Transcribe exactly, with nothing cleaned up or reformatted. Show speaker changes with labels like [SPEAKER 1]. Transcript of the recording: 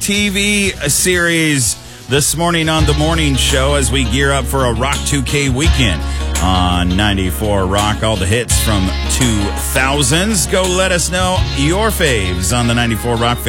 [SPEAKER 1] T V series this morning on The Morning Show as we gear up for a Rock two K weekend on ninety-four Rock. All the hits from two thousands. Go let us know your faves on the ninety-four Rock